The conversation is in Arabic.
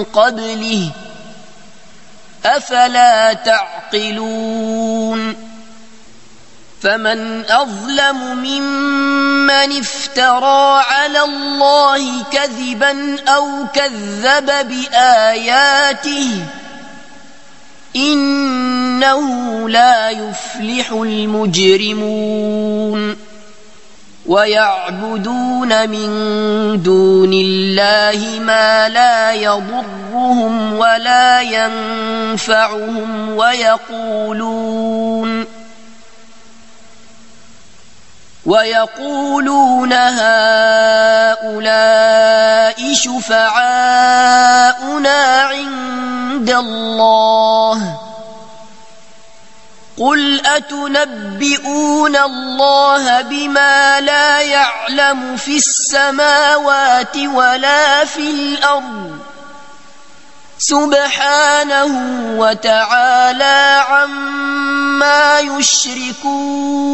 قبله أفلا تعقلون فمن أظلم ممن افترى على الله كذبا أو كذب بآياته إنه لا يفلح المجرمون ويعبدون من دون الله ما لا يضرهم ولا ينفعهم ويقولون هؤلاء شفعاؤنا عند الله قل أتنبئون الله بما لا يعلم في السماوات ولا في الأرض سبحانه وتعالى عما يشركون